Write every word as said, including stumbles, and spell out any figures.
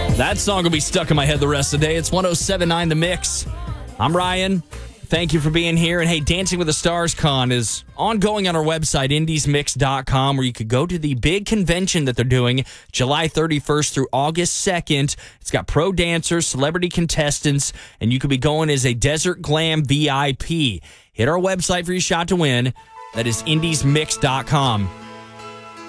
That song will be stuck in my head the rest of the day. It's one oh seven point nine The Mix. I'm Ryan. Thank you for being here. And hey, Dancing with the Stars Con is ongoing on our website, indies mix dot com, where you could go to the big convention that they're doing July thirty-first through August second. It's got pro dancers, celebrity contestants, and you could be going as a Desert Glam V I P. Hit our website for your shot to win. That is indies mix dot com.